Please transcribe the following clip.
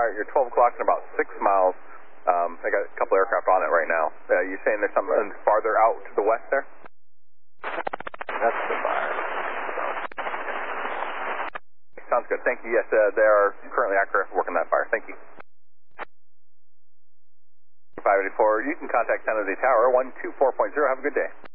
fire. You're 12 o'clock and about 6 miles. I got a couple aircraft on it right now. You saying there's something farther out to the west there? That's the fire. Sounds good. Thank you. Yes, they are currently aircraft working that fire. Thank you. 584, you can contact San Jose Tower 124.0. Have a good day.